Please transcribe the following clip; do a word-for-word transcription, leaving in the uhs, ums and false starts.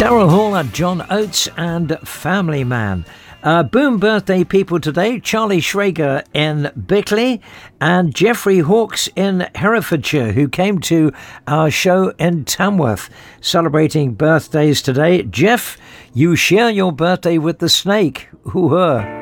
Daryl Hall and John Oates and Family Man. Uh, boom birthday people today. Charlie Schrager in Bickley and Jeffrey Hawkes in Herefordshire, who came to our show in Tamworth, celebrating birthdays today. Jeff, you share your birthday with the snake. Hoo-ha.